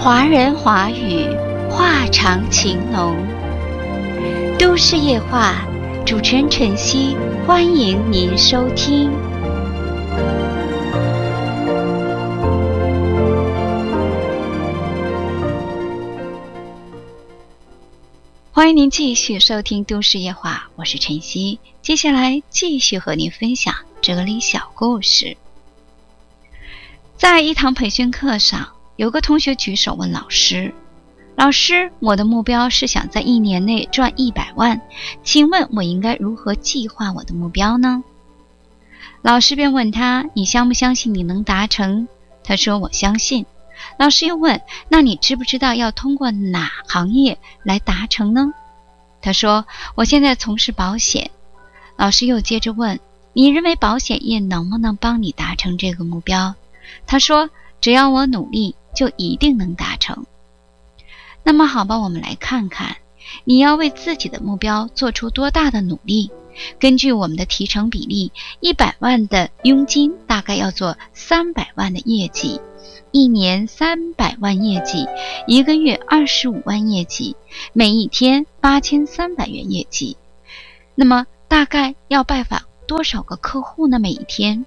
华人华语，话长情浓。都市夜话，主持人晨曦，欢迎您收听。欢迎您继续收听都市夜话，我是晨曦。接下来继续和您分享这里小故事。在一堂培训课上，有个同学举手问老师：老师，我的目标是想在1年内赚100万，请问我应该如何计划我的目标呢？老师便问他：你相不相信你能达成？他说：我相信。老师又问：那你知不知道要通过哪行业来达成呢？他说：我现在从事保险。老师又接着问：你认为保险业能不能帮你达成这个目标？他说：只要我努力，就一定能达成。那么好吧，我们来看看你要为自己的目标做出多大的努力。根据我们的提成比例，100万的佣金大概要做300万的业绩，1年300万业绩，1个月25万业绩，每一天8300元业绩。那么大概要拜访多少个客户呢？每一天？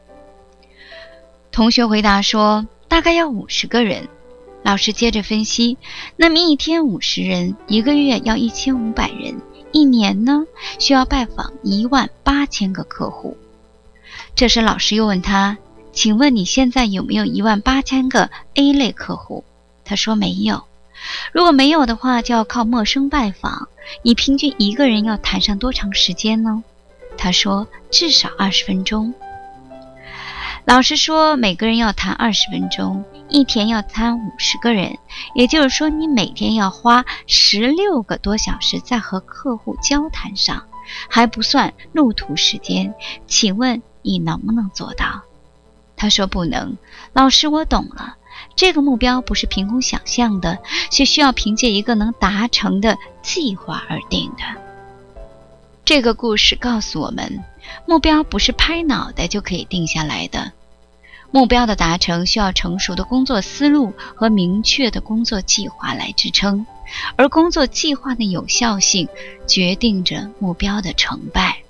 同学回答说，大概要50个人。老师接着分析，那么一天50人，1个月要1500人，1年呢需要拜访18000个客户。这时老师又问他，请问你现在有没有18000个 A 类客户？他说没有。如果没有的话，就要靠陌生拜访。你平均1个人要谈上多长时间呢？他说至少20分钟。老师说每个人要谈20分钟，一天要谈50个人，也就是说你每天要花16个多小时在和客户交谈上，还不算路途时间。请问你能不能做到？他说不能。老师，我懂了，这个目标不是凭空想象的，是需要凭借一个能达成的计划而定的。这个故事告诉我们，目标不是拍脑袋就可以定下来的。目标的达成需要成熟的工作思路和明确的工作计划来支撑，而工作计划的有效性决定着目标的成败。